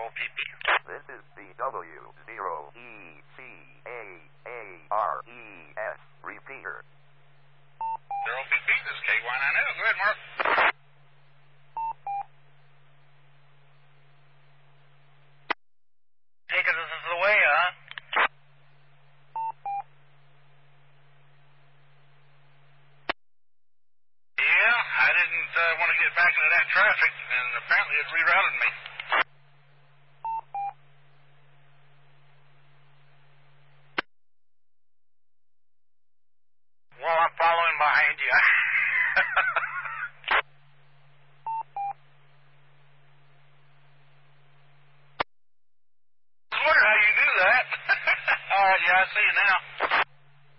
PP. This is CW0ECAARES repeater. 0PP, this is KY9L. Go ahead, Mark. Take it, this is the way, huh? Yeah, I didn't want to get back into that traffic, and apparently it rerouted me.